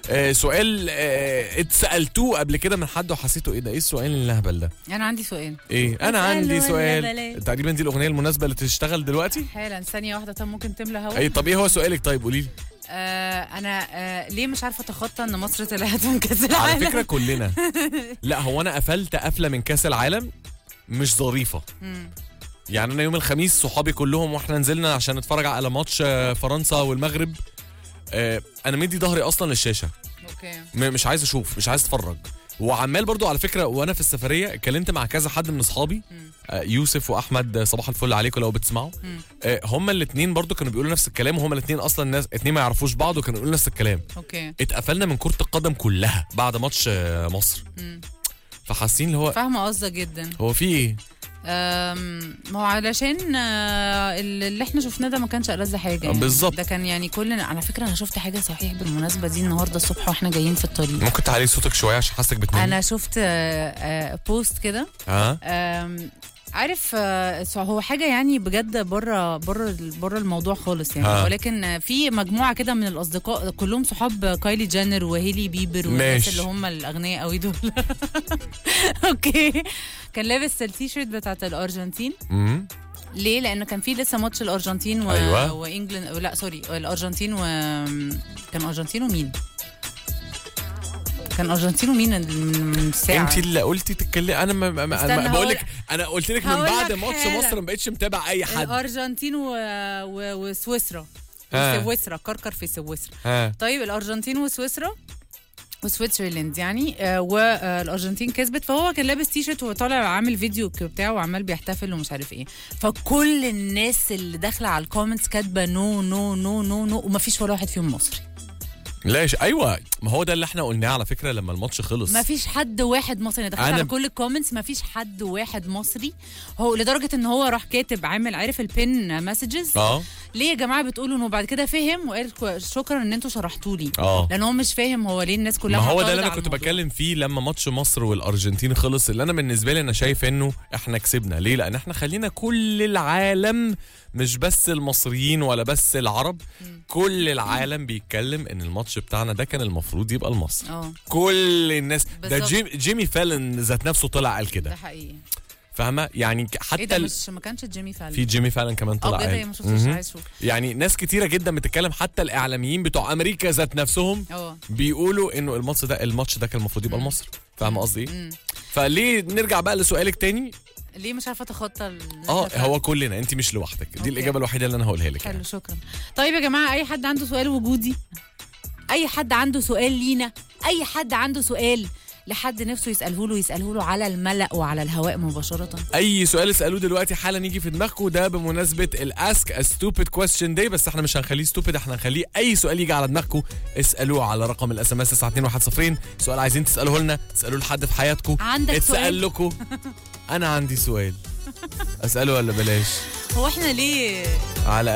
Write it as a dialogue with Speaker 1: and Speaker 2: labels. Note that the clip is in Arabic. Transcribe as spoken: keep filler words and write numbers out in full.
Speaker 1: آه سؤال آه اتسالتوه قبل كده من حد وحسيتوا ايه ده، ايه السؤال اللهبل ده؟
Speaker 2: انا عندي سؤال.
Speaker 1: ايه انا عندي سؤال. تقريبا دي الاغنيه المناسبه اللي تشتغل دلوقتي
Speaker 2: حالا. ثانيه واحده. طب ممكن تملى هوا؟
Speaker 1: اي طب ايه هو سؤالك؟ طيب قولي لي.
Speaker 2: آه انا آه ليه مش عارفه اتخطى ان مصر طلعت من كاس العالم؟
Speaker 1: على فكره كلنا. لا هو انا قفلت قفله من كاس العالم مش ظريفه.
Speaker 2: مم.
Speaker 1: يعني انا يوم الخميس صحابي كلهم واحنا نزلنا عشان نتفرج على ماتش فرنسا والمغرب، آه انا مدي ظهري اصلا للشاشه.
Speaker 2: اوكي.
Speaker 1: مش عايز اشوف، مش عايز اتفرج. وعمال برضو على فكره وانا في السفريه اتكلمت مع كذا حد من اصحابي، آه يوسف واحمد، صباح الفل عليكم لو بتسمعوا. آه هما الاثنين برضو كانوا بيقولوا نفس الكلام، وهما الاثنين اصلا ناس اتنين ما يعرفوش بعض وكانوا بيقولوا نفس الكلام.
Speaker 2: اوكي.
Speaker 1: اتقفلنا من كره القدم كلها بعد ماتش آه مصر.
Speaker 2: مم.
Speaker 1: فحاسين اللي هو
Speaker 2: فاهمه قصدك جدا.
Speaker 1: هو في ايه؟
Speaker 2: ما هو علشان آه اللي احنا شفناه ده ما كانش ألذ حاجه يعني.
Speaker 1: بالظبط.
Speaker 2: ده كان يعني كلنا. على فكره انا شفت حاجه صحيح بالمناسبه دي النهارده الصبح واحنا جايين في الطريق.
Speaker 1: ممكن تعلي صوتك شويه عشان حاسك بتنام.
Speaker 2: انا شفت آه آه بوست كده.
Speaker 1: اه
Speaker 2: عارف آه هو حاجه يعني بجد بره بره بره الموضوع خالص يعني. ها. ولكن آه في مجموعه كده من الاصدقاء كلهم صحاب كايلي جينر وهيلي بيبر والناس اللي هم الاغنياء قوي دول. اوكي. كان لابس التيشيرت بتاعت الارجنتين.
Speaker 1: امم
Speaker 2: ليه؟ لانه كان في لسه ماتش الارجنتين و...
Speaker 1: أيوة.
Speaker 2: وانجلند. لا سوري، الارجنتين و كان ارجنتين ومين؟ كان ارجنتين ومين من ساعه؟
Speaker 1: انت اللي قلتي تتكلمي. انا ما, ما انا بقول لك، انا قلت لك من بعد ماتش مصر ما بقتش متابع اي حد.
Speaker 2: الارجنتين و... و... وسويسرا. سويسرا كركر في سويسرا. طيب الارجنتين وسويسرا وسويسرلاند يعني آه والارجنتين كسبت، فهو كان لابس تيشرت وطالع عامل فيديو بتاعه وعمال بيحتفل ومش عارف ايه. فكل الناس اللي داخله على الكومنتس كاتبه نو نو نو نو نو ومفيش ولا واحد فيهم مصري.
Speaker 1: ليش؟ ايوه ما هو ده اللي احنا قلناه على فكره لما الماتش خلص.
Speaker 2: ما فيش حد واحد مصري. دخلت أنا... على كل الكومنتس ما فيش حد واحد مصري. هو لدرجه ان هو راح كاتب عامل عارف البين مسجز.
Speaker 1: اه
Speaker 2: ليه يا جماعه بتقولوا انه بعد كده فهم وقال شكرا ان انتوا شرحتوا لي.
Speaker 1: اه
Speaker 2: لان هو مش فاهم هو ليه الناس كلها.
Speaker 1: ما هو ده اللي انا كنت بتكلم فيه لما ماتش مصر والارجنتين خلص. اللي انا بالنسبه لي انا شايف انه احنا كسبنا. ليه؟ لان احنا خلينا كل العالم، مش بس المصريين ولا بس العرب، م. كل العالم بيتكلم ان الماتش بتاعنا ده كان المفروض يبقى لمصر.
Speaker 2: اه
Speaker 1: كل الناس بالزبط. ده جيم جيمي فالن ذات نفسه طلع قال كده.
Speaker 2: ده حقيقي.
Speaker 1: فاهمه يعني حتى
Speaker 2: ايه ده مش ما كانش جيمي فالن.
Speaker 1: في جيمي فالن كمان طلع
Speaker 2: قال. اه ما شفتش. عايز اشوف.
Speaker 1: يعني ناس كتيره جدا بتتكلم، حتى الاعلاميين بتوع امريكا ذات نفسهم أوه. بيقولوا انه الماتش ده الماتش ده كان المفروض يبقى لمصر. فاهمه قصدي ايه؟ فليه نرجع بقى لسؤالك تاني؟
Speaker 2: ليه مش عارفه اتخطى؟
Speaker 1: اه هو كلنا، انت مش لوحدك. دي أوكي. الاجابه الوحيده اللي انا هقولها لك.
Speaker 2: حلو يعني. شكرا. طيب يا جماعه اي حد عنده سؤال وجودي، اي حد عنده سؤال لينا، اي حد عنده سؤال لحد نفسه يساله له يساله له على الملأ وعلى الهواء مباشره.
Speaker 1: اي سؤال اسالوه دلوقتي حالا يجي في دماغكم. ده بمناسبه الاسك ا ستوبيد كويستشن داي، بس احنا مش هنخليه ستوبيد، احنا هنخليه اي سؤال يجي على دماغكم اسالوه على رقم الاس ام اس تسعة اتنين واحد صفر. سؤال عايزين تسالوه لنا، تسالوه لحد في حياتكم،
Speaker 2: عندك
Speaker 1: اتسال لكم. انا عندي سؤال اساله ولا بلاش؟
Speaker 2: هو احنا ليه
Speaker 1: على